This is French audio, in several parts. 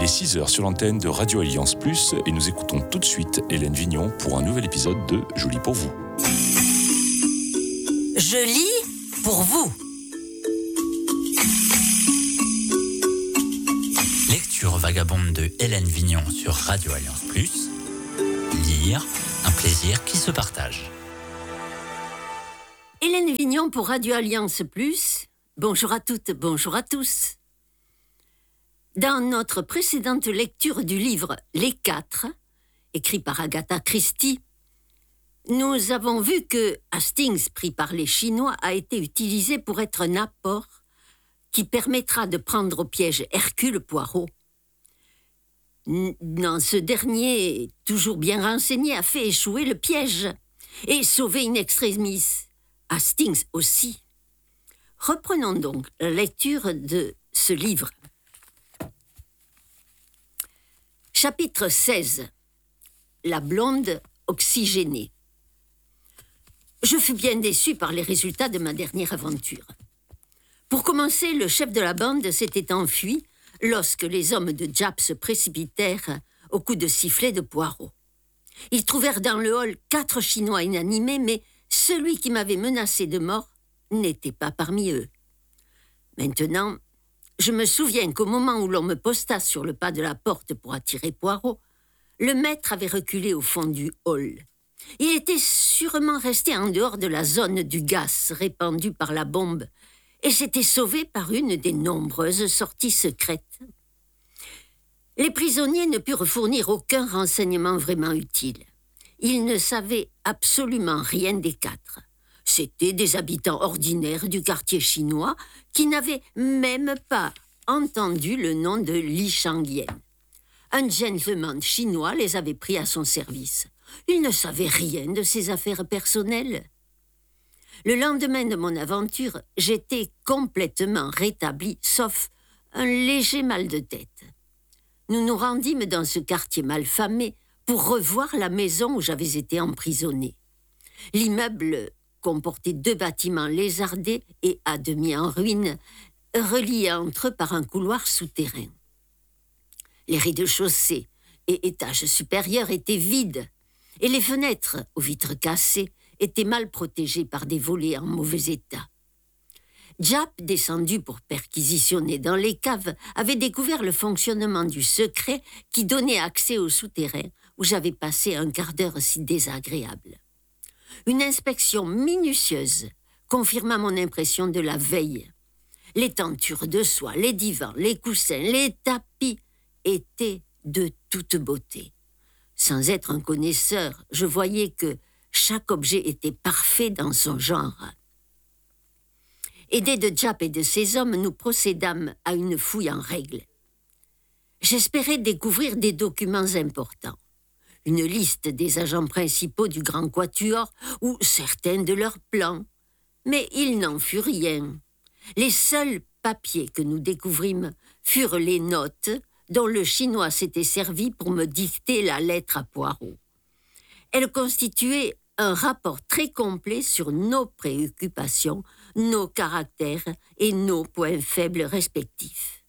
est 6h sur l'antenne de Radio Alliance Plus et nous écoutons tout de suite Hélène Vignon pour un nouvel épisode de Je lis pour vous. Je lis pour vous. Lecture vagabonde de Hélène Vignon sur Radio Alliance Plus. Lire, un plaisir qui se partage. Hélène Vignon pour Radio Alliance Plus. Bonjour à toutes, bonjour à tous. Dans notre précédente lecture du livre Les Quatre, écrit par Agatha Christie, nous avons vu que Hastings, pris par les Chinois, a été utilisé pour être un apport qui permettra de prendre au piège Hercule Poirot. Non, ce dernier, toujours bien renseigné, a fait échouer le piège et sauvé in extremis. Hastings aussi. Reprenons donc la lecture de ce livre. Chapitre 16. La blonde oxygénée. Je fus bien déçu par les résultats de ma dernière aventure. Pour commencer, le chef de la bande s'était enfui lorsque les hommes de Jap se précipitèrent au coup de sifflet de Poirot. Ils trouvèrent dans le hall 4 Chinois inanimés, mais celui qui m'avait menacé de mort n'était pas parmi eux. Maintenant, je me souviens qu'au moment où l'on me posta sur le pas de la porte pour attirer Poirot, le maître avait reculé au fond du hall. Il était sûrement resté en dehors de la zone du gaz répandu par la bombe et s'était sauvé par une des nombreuses sorties secrètes. Les prisonniers ne purent fournir aucun renseignement vraiment utile. Ils ne savaient absolument rien des 4. C'étaient des habitants ordinaires du quartier chinois qui n'avaient même pas entendu le nom de Li Shangyan. Un gentleman chinois les avait pris à son service. Il ne savait rien de ses affaires personnelles. Le lendemain de mon aventure, j'étais complètement rétabli, sauf un léger mal de tête. Nous nous rendîmes dans ce quartier malfamé pour revoir la maison où j'avais été emprisonné. L'immeuble comportait 2 bâtiments lézardés et à demi en ruine, reliés entre eux par un couloir souterrain. Les rez-de-chaussée et étages supérieurs étaient vides, et les fenêtres, aux vitres cassées, étaient mal protégées par des volets en mauvais état. Jap, descendu pour perquisitionner dans les caves, avait découvert le fonctionnement du secret qui donnait accès au souterrain où j'avais passé un quart d'heure si désagréable. Une inspection minutieuse confirma mon impression de la veille. Les tentures de soie, les divans, les coussins, les tapis étaient de toute beauté. Sans être un connaisseur, je voyais que chaque objet était parfait dans son genre. Aidés de Jap et de ses hommes, nous procédâmes à une fouille en règle. J'espérais découvrir des documents importants. Une liste des agents principaux du Grand Quatuor ou certains de leurs plans. Mais il n'en fut rien. Les seuls papiers que nous découvrîmes furent les notes dont le Chinois s'était servi pour me dicter la lettre à Poirot. Elle constituait un rapport très complet sur nos préoccupations, nos caractères et nos points faibles respectifs.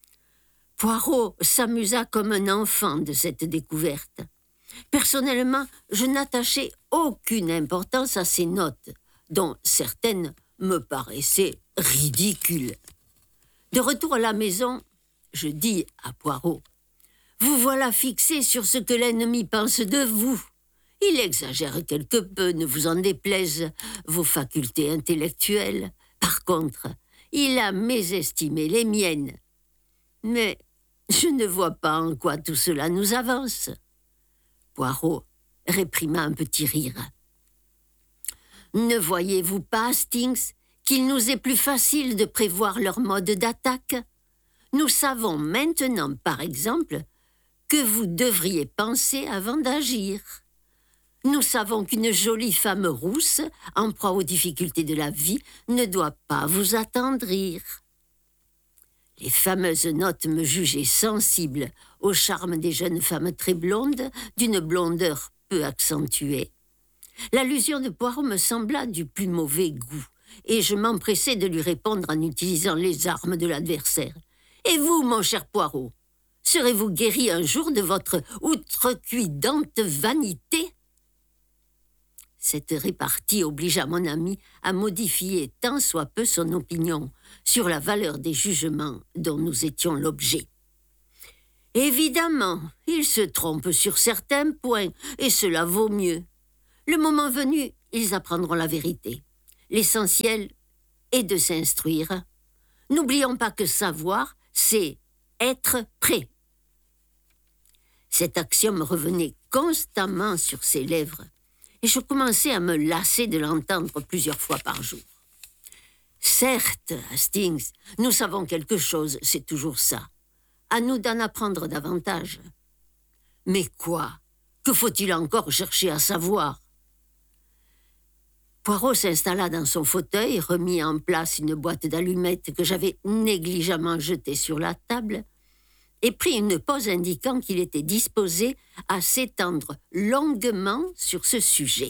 Poirot s'amusa comme un enfant de cette découverte. Personnellement, je n'attachais aucune importance à ces notes, dont certaines me paraissaient ridicules. De retour à la maison, je dis à Poirot, « Vous voilà fixé sur ce que l'ennemi pense de vous. Il exagère quelque peu, ne vous en déplaise, vos facultés intellectuelles. Par contre, il a mésestimé les miennes. Mais je ne vois pas en quoi tout cela nous avance. » Poirot réprima un petit rire. « Ne voyez-vous pas, Hastings, qu'il nous est plus facile de prévoir leur mode d'attaque ? Nous savons maintenant, par exemple, que vous devriez penser avant d'agir. Nous savons qu'une jolie femme rousse, en proie aux difficultés de la vie, ne doit pas vous attendrir. » Les fameuses notes me jugeaient sensible au charme des jeunes femmes très blondes, d'une blondeur peu accentuée. L'allusion de Poirot me sembla du plus mauvais goût, et je m'empressai de lui répondre en utilisant les armes de l'adversaire. « Et vous, mon cher Poirot, Serez-vous guéri un jour de votre outrecuidante vanité? Cette répartie obligea mon ami à modifier tant soit peu son opinion sur la valeur des jugements dont nous étions l'objet. Évidemment, il se trompe sur certains points, et cela vaut mieux. Le moment venu, ils apprendront la vérité. L'essentiel est de s'instruire. N'oublions pas que savoir, c'est être prêt. Cet axiome revenait constamment sur ses lèvres, et je commençais à me lasser de l'entendre plusieurs fois par jour. Certes, Hastings, nous savons quelque chose, c'est toujours ça. À nous d'en apprendre davantage. Mais quoi? Que faut-il encore chercher à savoir? Poirot s'installa dans son fauteuil, remit en place une boîte d'allumettes que j'avais négligemment jetée sur la table et prit une pause indiquant qu'il était disposé à s'étendre longuement sur ce sujet.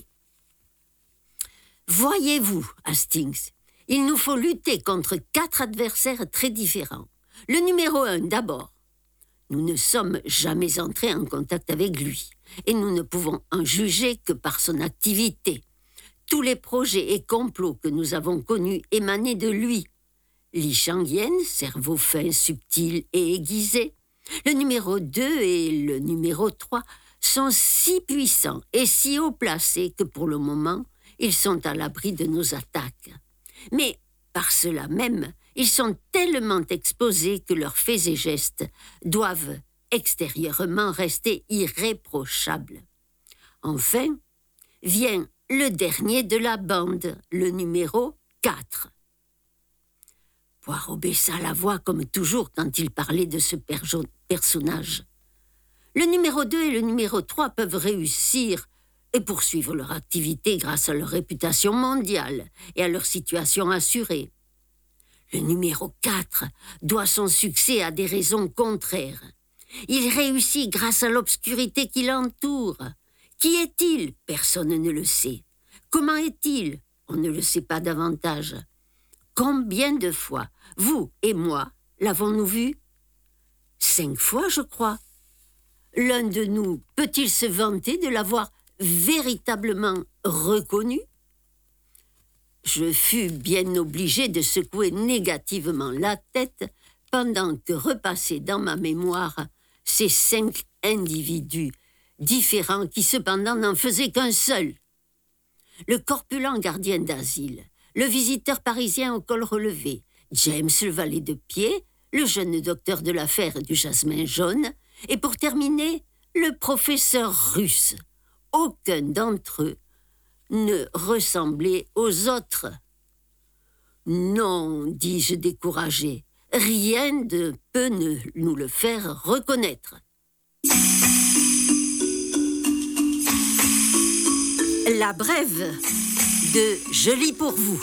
Voyez-vous, Hastings, il nous faut lutter contre 4 adversaires très différents. Le numéro 1 d'abord. Nous ne sommes jamais entrés en contact avec lui et nous ne pouvons en juger que par son activité. Tous les projets et complots que nous avons connus émanaient de lui. Li Shangyan, cerveau fin, subtil et aiguisé. Le numéro 2 et le numéro 3 sont si puissants et si haut placés que pour le moment, ils sont à l'abri de nos attaques. Mais par cela même, ils sont tellement exposés que leurs faits et gestes doivent extérieurement rester irréprochables. Enfin, vient le dernier de la bande, le numéro 4. Poirot baissa la voix comme toujours quand il parlait de ce personnage. Le numéro 2 et le numéro 3 peuvent réussir et poursuivre leur activité grâce à leur réputation mondiale et à leur situation assurée. Le numéro 4 doit son succès à des raisons contraires. Il réussit grâce à l'obscurité qui l'entoure. Qui est-il? Personne ne le sait. Comment est-il? On ne le sait pas davantage. Combien de fois, vous et moi, l'avons-nous vu? 5 fois, je crois. L'un de nous peut-il se vanter de l'avoir véritablement reconnu? Je fus bien obligé de secouer négativement la tête pendant que repassaient dans ma mémoire ces 5 individus différents qui cependant n'en faisaient qu'un seul. Le corpulent gardien d'asile, le visiteur parisien au col relevé, James le valet de pied, le jeune docteur de l'affaire du jasmin jaune, et pour terminer, le professeur russe. Aucun d'entre eux ne ressemblait aux autres. Non, dis-je découragé, rien ne peut nous le faire reconnaître. La brève de Je lis pour vous.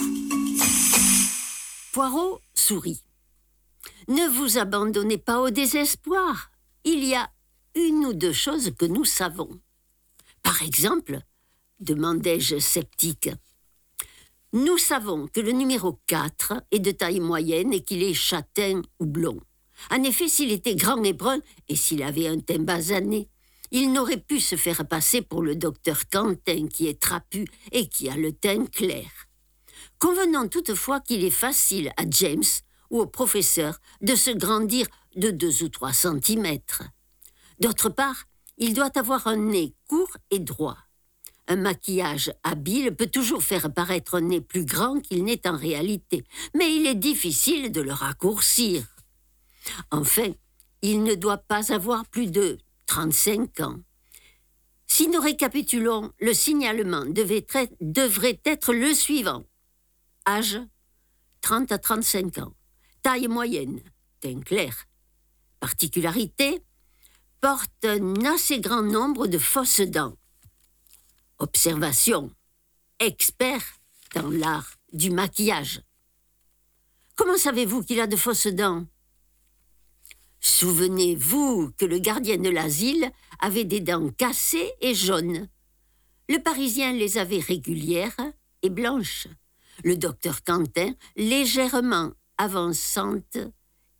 Poirot sourit. Ne vous abandonnez pas au désespoir. Il y a 1 ou 2 choses que nous savons. Par exemple, demandai-je sceptique, nous savons que le numéro 4 est de taille moyenne et qu'il est châtain ou blond. En effet, s'il était grand et brun et s'il avait un teint basané, il n'aurait pu se faire passer pour le docteur Quentin qui est trapu et qui a le teint clair. Convenons toutefois qu'il est facile à James ou au professeur de se grandir de 2 ou 3 centimètres. D'autre part, il doit avoir un nez court et droit. Un maquillage habile peut toujours faire paraître un nez plus grand qu'il n'est en réalité, mais il est difficile de le raccourcir. Enfin, il ne doit pas avoir plus de 35 ans. Si nous récapitulons, le signalement devrait être le suivant. Âge, 30 à 35 ans. Taille moyenne, teint clair. Particularité, porte un assez grand nombre de fausses dents. Observation, expert dans l'art du maquillage. Comment savez-vous qu'il a de fausses dents? Souvenez-vous que le gardien de l'asile avait des dents cassées et jaunes. Le Parisien les avait régulières et blanches. Le docteur Quentin légèrement avançantes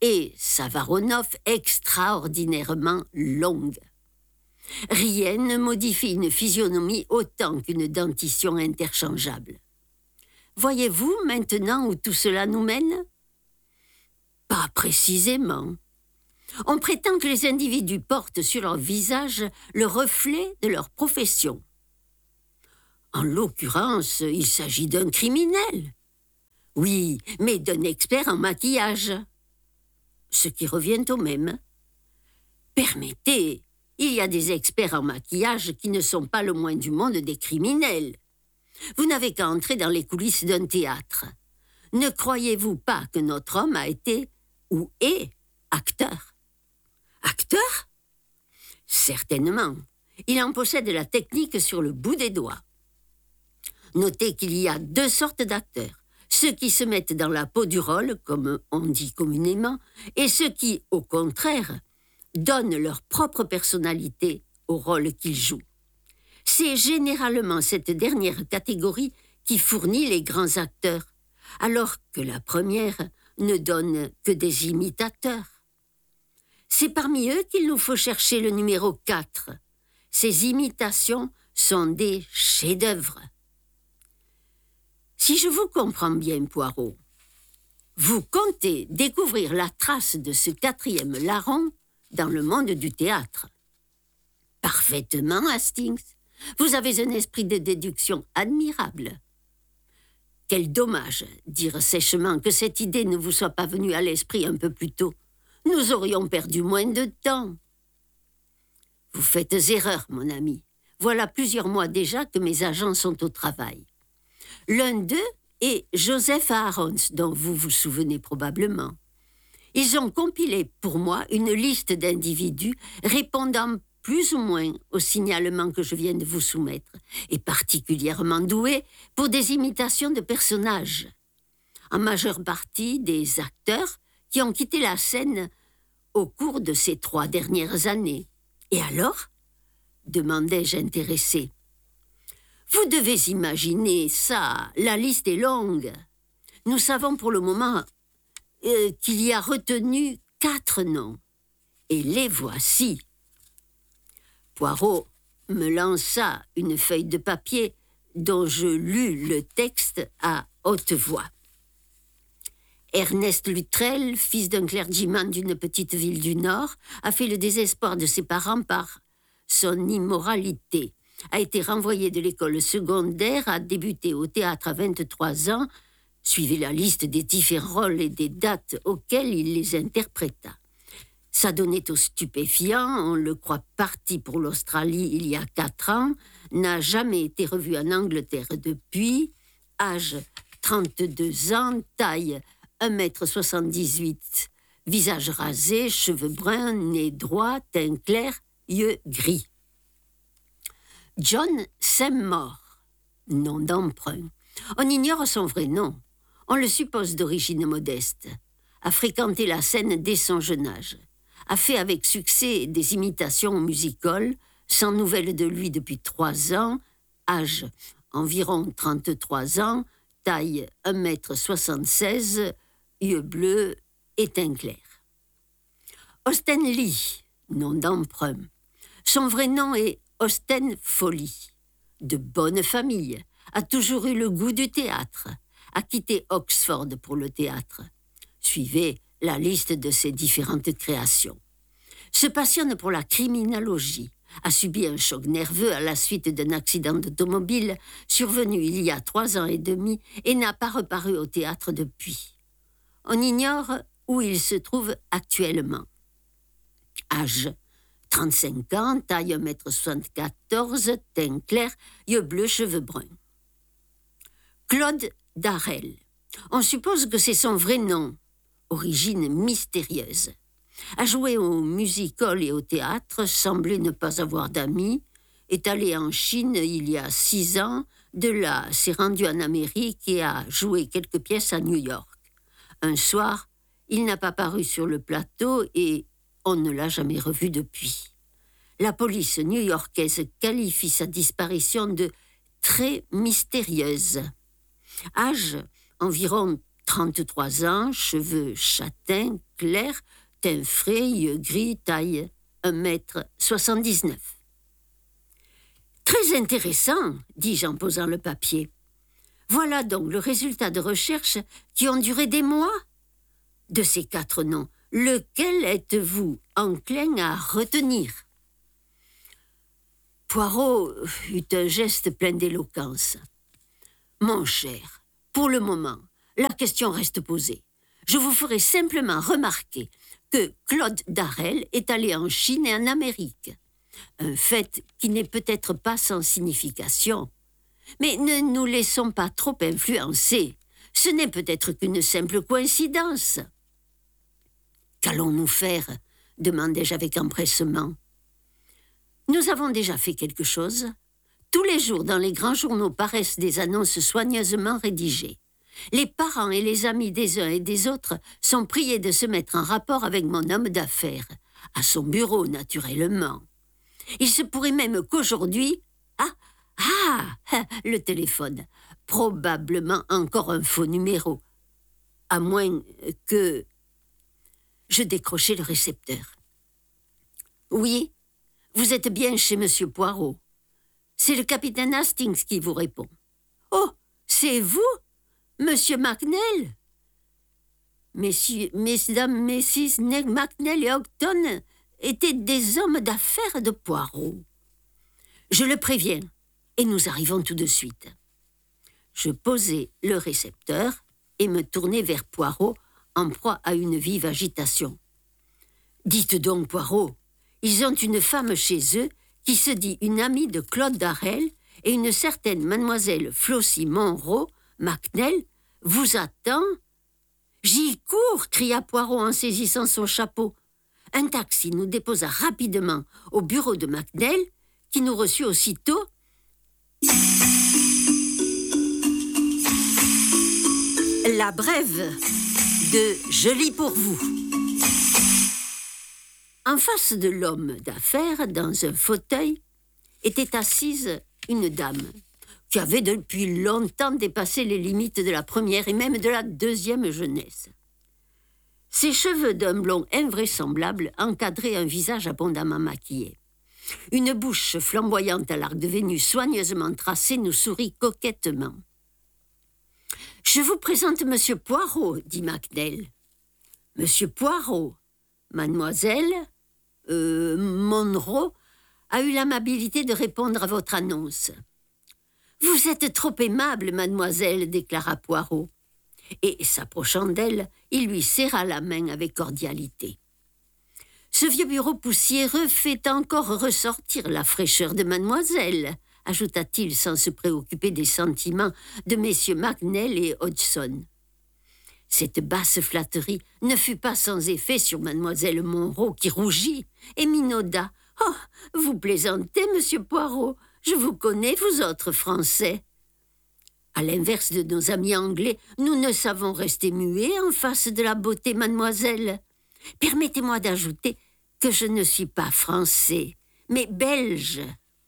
et Savaronov extraordinairement longue. Rien ne modifie une physionomie autant qu'une dentition interchangeable. Voyez-vous maintenant où tout cela nous mène? Pas précisément. On prétend que les individus portent sur leur visage le reflet de leur profession. En l'occurrence, il s'agit d'un criminel. Oui, mais d'un expert en maquillage. Ce qui revient au même. Permettez, il y a des experts en maquillage qui ne sont pas le moins du monde des criminels. Vous n'avez qu'à entrer dans les coulisses d'un théâtre. Ne croyez-vous pas que notre homme a été ou est acteur? Acteur? Certainement. Il en possède la technique sur le bout des doigts. Notez qu'il y a 2 sortes d'acteurs. Ceux qui se mettent dans la peau du rôle, comme on dit communément, et ceux qui, au contraire, donnent leur propre personnalité au rôle qu'ils jouent. C'est généralement cette dernière catégorie qui fournit les grands acteurs, alors que la première ne donne que des imitateurs. C'est parmi eux qu'il nous faut chercher le numéro 4. Ces imitations sont des chefs-d'œuvre. Si je vous comprends bien, Poirot, vous comptez découvrir la trace de ce 4e larron dans le monde du théâtre. Parfaitement, Hastings. Vous avez un esprit de déduction admirable. Quel dommage, dire sèchement, que cette idée ne vous soit pas venue à l'esprit un peu plus tôt. Nous aurions perdu moins de temps. Vous faites erreur, mon ami. Voilà plusieurs mois déjà que mes agents sont au travail. L'un d'eux est Joseph Aarons, dont vous vous souvenez probablement. Ils ont compilé pour moi une liste d'individus répondant plus ou moins au signalement que je viens de vous soumettre, et particulièrement doués pour des imitations de personnages. En majeure partie des acteurs qui ont quitté la scène au cours de ces 3 dernières années. Et alors? Demandai-je intéressé. Vous devez imaginer ça, la liste est longue. Nous savons pour le moment qu'il y a retenu 4 noms. Et les voici. Poirot me lança une feuille de papier dont je lus le texte à haute voix. Ernest Luttrell, fils d'un clergyman d'une petite ville du Nord, a fait le désespoir de ses parents par son immoralité, a été renvoyé de l'école secondaire, a débuté au théâtre à 23 ans, suivez la liste des différents rôles et des dates auxquelles il les interpréta. S'adonnait aux stupéfiants, on le croit parti pour l'Australie il y a 4 ans, n'a jamais été revu en Angleterre depuis, âge 32 ans, taille 1,78 m, visage rasé, cheveux bruns, nez droit, teint clair, yeux gris. John Seymour, nom d'emprunt. On ignore son vrai nom. On le suppose d'origine modeste. A fréquenté la scène dès son jeune âge. A fait avec succès des imitations au music-hall, sans nouvelles de lui depuis 3 ans, âge environ 33 ans, taille 1,76 m, yeux bleus et teint clair. Austen Lee, nom d'emprunt. Son vrai nom est Austen Foley. De bonne famille, a toujours eu le goût du théâtre, a quitté Oxford pour le théâtre. Suivez la liste de ses différentes créations. Se passionne pour la criminologie, a subi un choc nerveux à la suite d'un accident d'automobile survenu il y a 3 ans et demi et n'a pas reparu au théâtre depuis. On ignore où il se trouve actuellement. Âge 35 ans, taille 1,74 m, teint clair, yeux bleus, cheveux bruns. Claude Darrell. On suppose que c'est son vrai nom, origine mystérieuse. A joué au music-hall et au théâtre, semblait ne pas avoir d'amis, est allé en Chine il y a 6 ans, de là s'est rendu en Amérique et a joué quelques pièces à New York. Un soir, il n'a pas paru sur le plateau et on ne l'a jamais revu depuis. La police new-yorkaise qualifie sa disparition de très mystérieuse. Âge, environ 33 ans, cheveux châtains, clair, teint frais, yeux gris, taille 1,79 m. Très intéressant, dis-je en posant le papier. Voilà donc le résultat de recherches qui ont duré des mois. De ces 4 noms, lequel êtes-vous enclin à retenir? Poirot eut un geste plein d'éloquence. Mon cher, pour le moment, la question reste posée. Je vous ferai simplement remarquer que Claude Darel est allé en Chine et en Amérique. Un fait qui n'est peut-être pas sans signification. Mais ne nous laissons pas trop influencer. Ce n'est peut-être qu'une simple coïncidence. Qu'allons-nous faire? Demandai-je avec empressement. Nous avons déjà fait quelque chose. Tous les jours, dans les grands journaux paraissent des annonces soigneusement rédigées. Les parents et les amis des uns et des autres sont priés de se mettre en rapport avec mon homme d'affaires, à son bureau, naturellement. Il se pourrait même qu'aujourd'hui... le téléphone. Probablement encore un faux numéro. À moins que... Je décrochai le récepteur. Oui, vous êtes bien chez Monsieur Poirot. C'est le capitaine Hastings qui vous répond. Oh, c'est vous, Monsieur Macnell? Mesdames, Mrs. Macnell et Ogton étaient des hommes d'affaires de Poirot. Je le préviens, et nous arrivons tout de suite. Je posai le récepteur et me tournai vers Poirot en proie à une vive agitation. Dites donc, Poirot, ils ont une femme chez eux qui se dit une amie de Claude Darel et une certaine mademoiselle Flossie Monroe, Macnell, vous attend. J'y cours, cria Poirot en saisissant son chapeau. Un taxi nous déposa rapidement au bureau de Macnell, qui nous reçut aussitôt. La brève de Je lis pour vous. En face de l'homme d'affaires, dans un fauteuil, était assise une dame qui avait depuis longtemps dépassé les limites de la première et même de la deuxième jeunesse. Ses cheveux d'un blond invraisemblable encadraient un visage abondamment maquillé. Une bouche flamboyante à l'arc de Vénus soigneusement tracée nous sourit coquettement. « Je vous présente Monsieur Poirot, dit Macnell. Monsieur Poirot, mademoiselle Monroe a eu l'amabilité de répondre à votre annonce. Vous êtes trop aimable, mademoiselle, déclara Poirot. Et, s'approchant d'elle, il lui serra la main avec cordialité. Ce vieux bureau poussiéreux fait encore ressortir la fraîcheur de mademoiselle, ajouta-t-il sans se préoccuper des sentiments de messieurs Macnell et Hodgson. Cette basse flatterie ne fut pas sans effet sur mademoiselle Monroe qui rougit et minauda. « Oh, vous plaisantez, monsieur Poirot, je vous connais, vous autres Français. » À l'inverse de nos amis anglais, nous ne savons rester muets en face de la beauté, mademoiselle. Permettez-moi d'ajouter que je ne suis pas français, mais belge.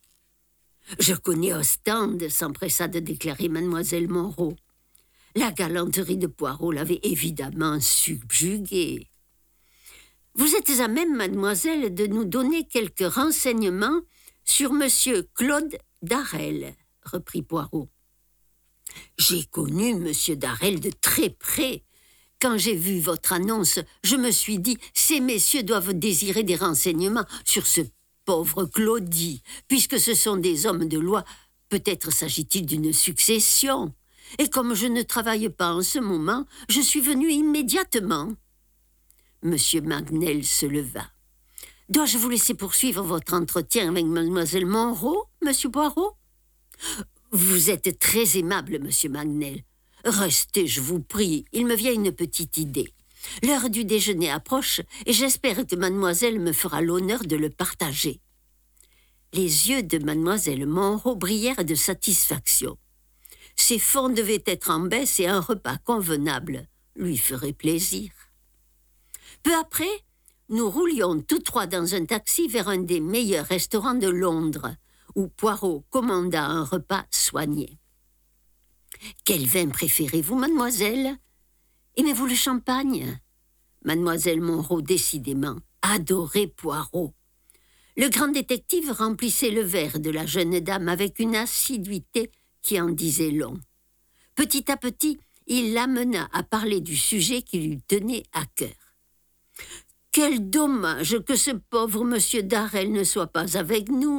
Je connais Ostende, s'empressa de déclarer mademoiselle Monroe. La galanterie de Poirot l'avait évidemment subjuguée. Vous êtes à même, mademoiselle, de nous donner quelques renseignements sur monsieur Claude Darel, reprit Poirot. J'ai connu monsieur Darel de très près. Quand j'ai vu votre annonce, je me suis dit, ces messieurs doivent désirer des renseignements sur ce pauvre Claudie, puisque ce sont des hommes de loi. Peut-être s'agit-il d'une succession. Et comme je ne travaille pas en ce moment, je suis venu immédiatement. Monsieur Macnell se leva. Dois-je vous laisser poursuivre votre entretien avec mademoiselle Monroe, monsieur Poirot? Vous êtes très aimable, monsieur Macnell. Restez, je vous prie, il me vient une petite idée. L'heure du déjeuner approche et j'espère que mademoiselle me fera l'honneur de le partager. Les yeux de mademoiselle Monroe brillèrent de satisfaction. Ses fonds devaient être en baisse et un repas convenable lui ferait plaisir. Peu après, nous roulions tous trois dans un taxi vers un des meilleurs restaurants de Londres, où Poirot commanda un repas soigné. « Quel vin préférez-vous, mademoiselle? Aimez-vous le champagne ?» Mademoiselle Monro, décidément, adorait Poirot. Le grand détective remplissait le verre de la jeune dame avec une assiduité qui en disait long. Petit à petit, il l'amena à parler du sujet qui lui tenait à cœur. « Quel dommage que ce pauvre monsieur Darrel ne soit pas avec nous !»«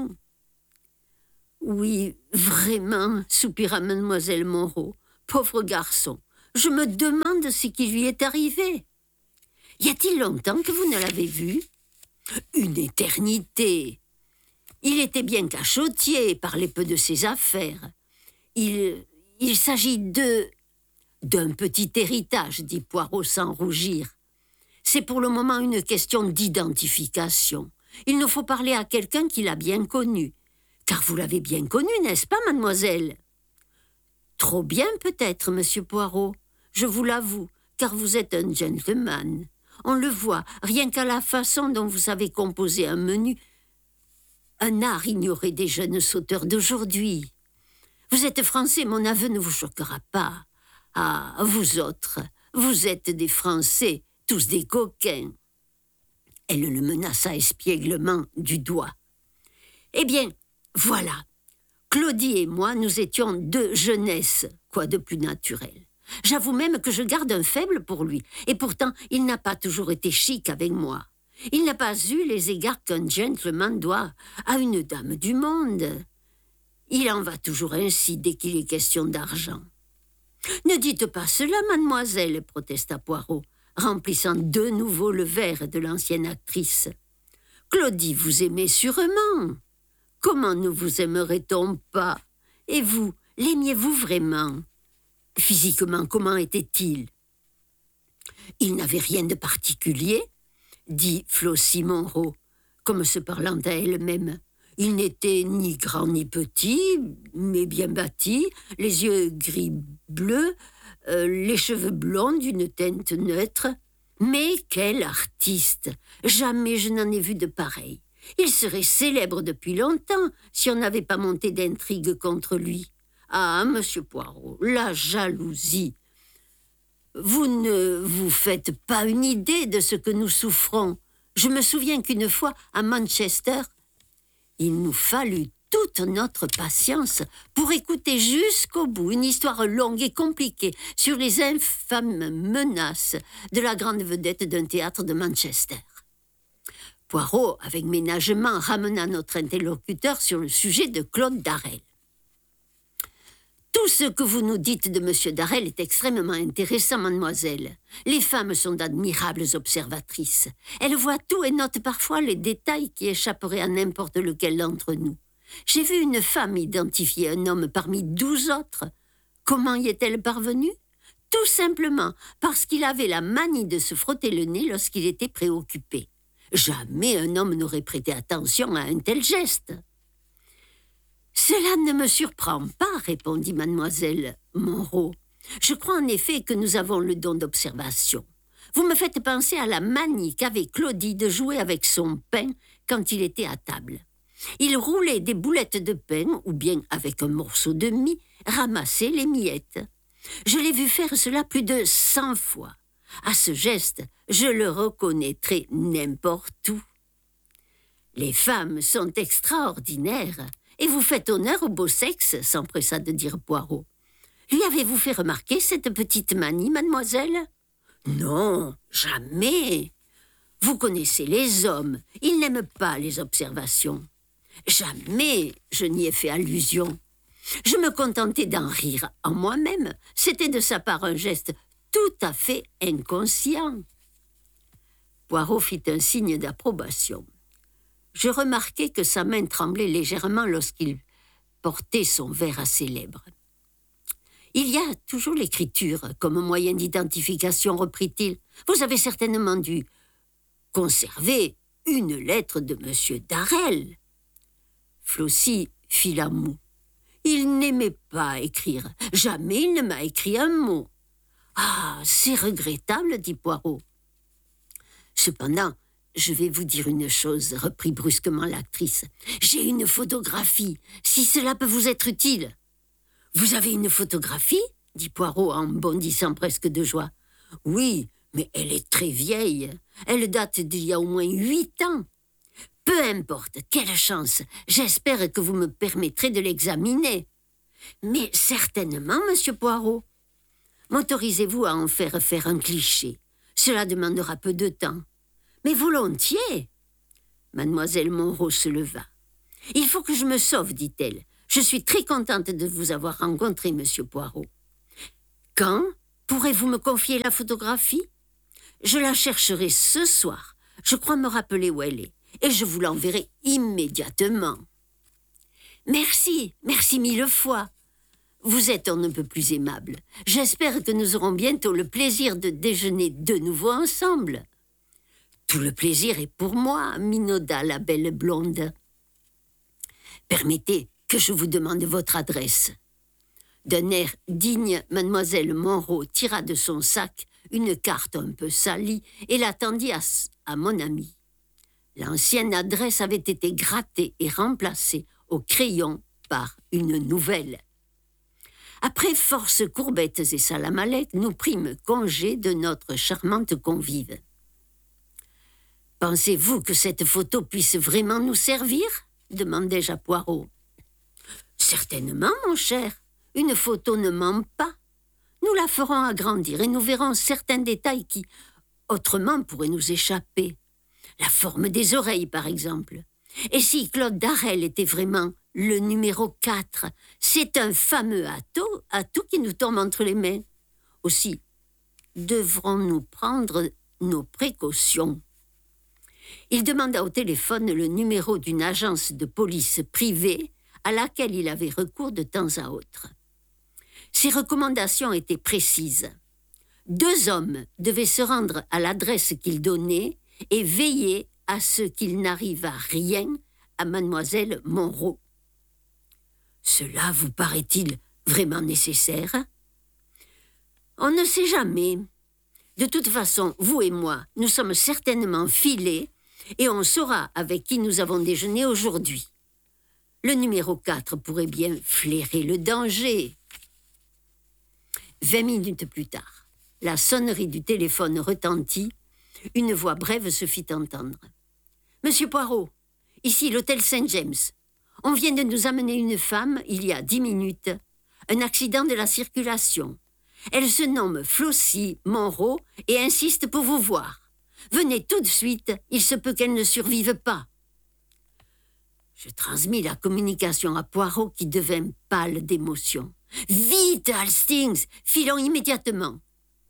Oui, vraiment, soupira mademoiselle Monro. Pauvre garçon, je me demande ce qui lui est arrivé. Y a-t-il longtemps que vous ne l'avez vu ? Une éternité. Il était bien cachotier, parlait peu de ses affaires. Il s'agit d'un petit héritage, dit Poirot sans rougir. C'est pour le moment une question d'identification. Il nous faut parler à quelqu'un qui l'a bien connu. Car vous l'avez bien connu, n'est-ce pas, mademoiselle ? Trop bien, peut-être, monsieur Poirot. Je vous l'avoue, car vous êtes un gentleman. On le voit, rien qu'à la façon dont vous savez composer un menu. Un art ignoré des jeunes sauteurs d'aujourd'hui. Vous êtes français, mon aveu ne vous choquera pas. Ah, vous autres, vous êtes des Français, tous des coquins. Elle le menaça espièglement du doigt. Eh bien, voilà. Claudie et moi, nous étions deux jeunesses, quoi de plus naturel. J'avoue même que je garde un faible pour lui, et pourtant, il n'a pas toujours été chic avec moi. Il n'a pas eu les égards qu'un gentleman doit à une dame du monde. Il en va toujours ainsi dès qu'il est question d'argent. « Ne dites pas cela, mademoiselle, » protesta Poirot, remplissant de nouveau le verre de l'ancienne actrice. « Claudie vous aimait sûrement. Comment ne vous aimerait-on pas? Et vous, l'aimiez-vous vraiment? Physiquement, comment était-il? » « Il n'avait rien de particulier, » dit Flossie Monro, comme se parlant à elle-même. « Il n'était ni grand ni petit, mais bien bâti, les yeux gris-bleus, les cheveux blonds d'une teinte neutre. Mais quel artiste! Jamais je n'en ai vu de pareil. Il serait célèbre depuis longtemps si on n'avait pas monté d'intrigue contre lui. Ah, monsieur Poirot, la jalousie! Vous ne vous faites pas une idée de ce que nous souffrons. Je me souviens qu'une fois, à Manchester, il nous fallut toute notre patience pour écouter jusqu'au bout une histoire longue et compliquée sur les infâmes menaces de la grande vedette d'un théâtre de Manchester. Poirot, avec ménagement, ramena notre interlocuteur sur le sujet de Claude Darrel. Tout ce que vous nous dites de M. Darrel est extrêmement intéressant, mademoiselle. Les femmes sont d'admirables observatrices. Elles voient tout et notent parfois les détails qui échapperaient à n'importe lequel d'entre nous. J'ai vu une femme identifier un homme parmi 12 autres. Comment y est-elle parvenue? Tout simplement parce qu'il avait la manie de se frotter le nez lorsqu'il était préoccupé. Jamais un homme n'aurait prêté attention à un tel geste. Cela ne me surprend pas, répondit mademoiselle Monro. Je crois en effet que nous avons le don d'observation. Vous me faites penser à la manie qu'avait Claudie de jouer avec son pain quand il était à table. Il roulait des boulettes de pain ou bien, avec un morceau de mie, ramassait les miettes. Je l'ai vu faire cela plus de 100 fois. À ce geste, je le reconnaîtrai n'importe où. Les femmes sont extraordinaires. Et vous faites honneur au beau sexe, s'empressa de dire Poirot. Lui avez-vous fait remarquer cette petite manie, mademoiselle? Non, jamais. Vous connaissez les hommes, ils n'aiment pas les observations. Jamais je n'y ai fait allusion. Je me contentais d'en rire en moi-même. C'était de sa part un geste tout à fait inconscient. Poirot fit un signe d'approbation. Je remarquai que sa main tremblait légèrement lorsqu'il portait son verre à ses lèvres. « Il y a toujours l'écriture comme moyen d'identification, reprit-il. Vous avez certainement dû conserver une lettre de M. Darrel. » Flossie fit la moue. « Il n'aimait pas écrire. Jamais il ne m'a écrit un mot. »« Ah, c'est regrettable, dit Poirot. »« Cependant, je vais vous dire une chose, reprit brusquement l'actrice. J'ai une photographie, si cela peut vous être utile. Vous avez une photographie? Dit Poirot en bondissant presque de joie. Oui, Mais elle est très vieille. Elle date d'il y a au moins 8 ans. Peu importe, quelle chance. J'espère que vous me permettrez de l'examiner. Mais certainement, monsieur Poirot. M'autorisez-vous à en faire un cliché? Cela demandera peu de temps. Mais volontiers. Mademoiselle Monro se leva. « Il faut que je me sauve, dit-elle. Je suis très contente de vous avoir rencontré, monsieur Poirot. Quand pourrez-vous me confier la photographie? Je la chercherai ce soir. Je crois me rappeler où elle est. Et je vous l'enverrai immédiatement. » Merci, merci 1000 fois. Vous êtes on ne peut plus aimable. J'espère que nous aurons bientôt le plaisir de déjeuner de nouveau ensemble. Tout le plaisir est pour moi, minauda la belle blonde. Permettez que je vous demande votre adresse. D'un air digne, mademoiselle Monro tira de son sac une carte un peu salie et la tendit à mon ami. L'ancienne adresse avait été grattée et remplacée au crayon par une nouvelle. Après force courbettes et salamalettes, nous prîmes congé de notre charmante convive. « Pensez-vous que cette photo puisse vraiment nous servir ?» demandai-je à Poirot. « Certainement, mon cher. Une photo ne ment pas. Nous la ferons agrandir et nous verrons certains détails qui, autrement, pourraient nous échapper. La forme des oreilles, par exemple. Et si Claude Darel était vraiment le numéro 4, c'est un fameux atout qui nous tombe entre les mains. Aussi, devrons-nous prendre nos précautions. » Il demanda au téléphone le numéro d'une agence de police privée à laquelle il avait recours de temps à autre. Ses recommandations étaient précises. 2 hommes devaient se rendre à l'adresse qu'il donnait et veiller à ce qu'il n'arrivât rien à mademoiselle Monro. Cela vous paraît-il vraiment nécessaire? On ne sait jamais. De toute façon, vous et moi, nous sommes certainement filés et on saura avec qui nous avons déjeuné aujourd'hui. Le numéro 4 pourrait bien flairer le danger. 20 minutes plus tard, la sonnerie du téléphone retentit. Une voix brève se fit entendre. « Monsieur Poirot, ici l'hôtel Saint-James. On vient de nous amener une femme, il y a 10 minutes. Un accident de la circulation. Elle se nomme Flossie Monro et insiste pour vous voir. Venez tout de suite, il se peut qu'elle ne survive pas. » Je transmis la communication à Poirot qui devint pâle d'émotion. « Vite, Hastings, filons immédiatement !»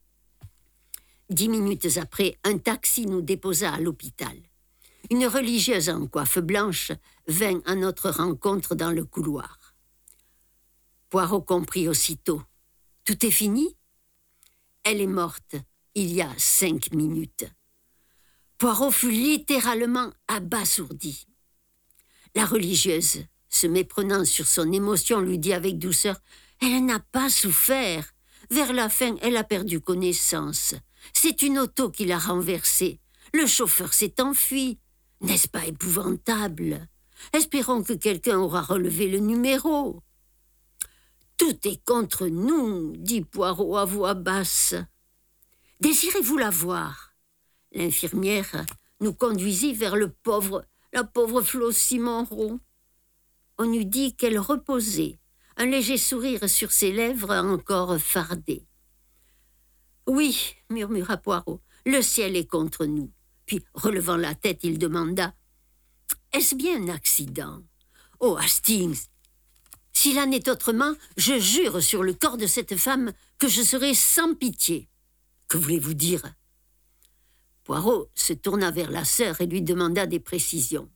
10 minutes après, un taxi nous déposa à l'hôpital. Une religieuse en coiffe blanche vint à notre rencontre dans le couloir. Poirot comprit aussitôt. « Tout est fini ?» Elle est morte il y a 5 minutes. Poirot fut littéralement abasourdi. La religieuse, se méprenant sur son émotion, lui dit avec douceur « Elle n'a pas souffert. Vers la fin, elle a perdu connaissance. C'est une auto qui l'a renversée. Le chauffeur s'est enfui. N'est-ce pas épouvantable? Espérons que quelqu'un aura relevé le numéro. » « Tout est contre nous, dit Poirot à voix basse. « Désirez-vous la voir ?» L'infirmière nous conduisit vers la pauvre Flossie Monro. On eût dit qu'elle reposait, un léger sourire sur ses lèvres encore fardées. « Oui, murmura Poirot, le ciel est contre nous. » Puis, relevant la tête, il demanda « Est-ce bien un accident? Oh, Hastings, s'il en est autrement, je jure sur le corps de cette femme que je serai sans pitié. Que voulez-vous dire ?» Poirot se tourna vers la sœur et lui demanda des précisions.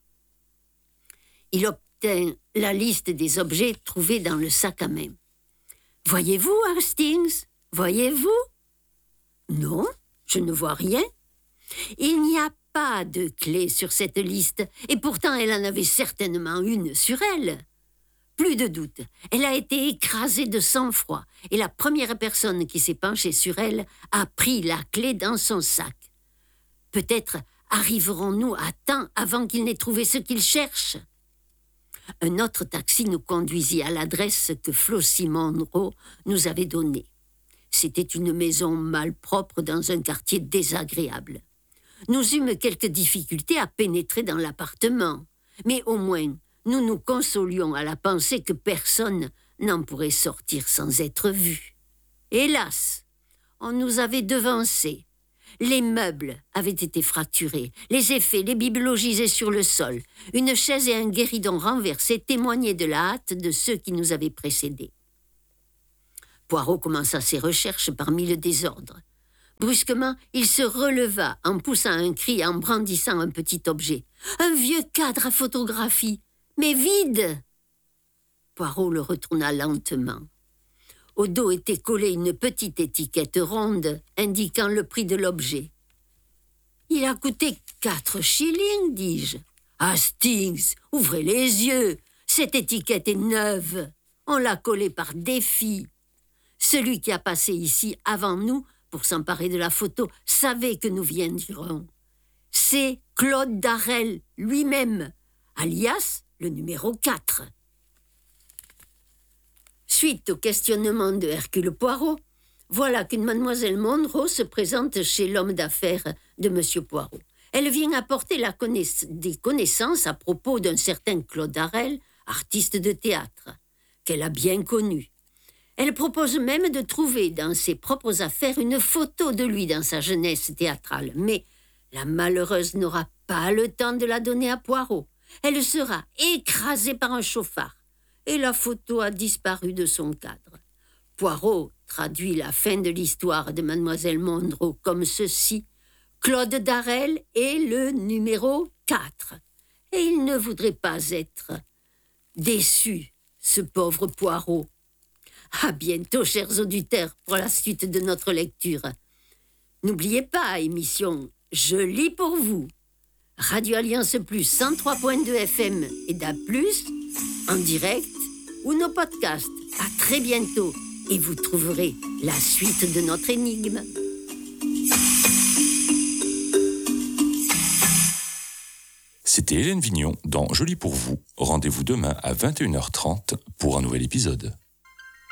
Il obtint la liste des objets trouvés dans le sac à main. « Voyez-vous, Hastings? Voyez-vous ?»« Non, je ne vois rien. Il n'y a pas de clé sur cette liste, et pourtant elle en avait certainement une sur elle. Plus de doute, elle a été écrasée de sang-froid, et la première personne qui s'est penchée sur elle a pris la clé dans son sac. Peut-être arriverons-nous à temps avant qu'il n'ait trouvé ce qu'il cherche. » Un autre taxi nous conduisit à l'adresse que Flossie Monro nous avait donnée. C'était une maison malpropre dans un quartier désagréable. Nous eûmes quelques difficultés à pénétrer dans l'appartement, mais au moins nous nous consolions à la pensée que personne n'en pourrait sortir sans être vu. Hélas, on nous avait devancés. Les meubles avaient été fracturés, les effets, les bibelots gisaient sur le sol. Une chaise et un guéridon renversés témoignaient de la hâte de ceux qui nous avaient précédés. Poirot commença ses recherches parmi le désordre. Brusquement, il se releva en poussant un cri et en brandissant un petit objet. Un vieux cadre à photographie, mais vide. Poirot le retourna lentement. Au dos était collée une petite étiquette ronde indiquant le prix de l'objet. « Il a coûté 4 shillings, dis-je. Hastings, ouvrez les yeux. Cette étiquette est neuve. On l'a collée par défi. Celui qui a passé ici avant nous pour s'emparer de la photo savait que nous viendrions. C'est Claude Darrel lui-même, alias le numéro 4. Suite au questionnement de Hercule Poirot, voilà qu'une mademoiselle Monroe se présente chez l'homme d'affaires de M. Poirot. Elle vient apporter des connaissances à propos d'un certain Claude Darrel, artiste de théâtre, qu'elle a bien connu. Elle propose même de trouver dans ses propres affaires une photo de lui dans sa jeunesse théâtrale, mais la malheureuse n'aura pas le temps de la donner à Poirot. Elle sera écrasée par un chauffard. Et la photo a disparu de son cadre. Poirot traduit la fin de l'histoire de mademoiselle Monroe comme ceci. Claude Darrel est le numéro 4. Et il ne voudrait pas être déçu, ce pauvre Poirot. À bientôt, chers auditeurs, pour la suite de notre lecture. N'oubliez pas, émission Je lis pour vous. Radio Alliance Plus 103.2 FM et DAB+, en direct, ou nos podcasts. À très bientôt et vous trouverez la suite de notre énigme. C'était Hélène Vignon dans Je lis pour vous. Rendez-vous demain à 21h30 pour un nouvel épisode.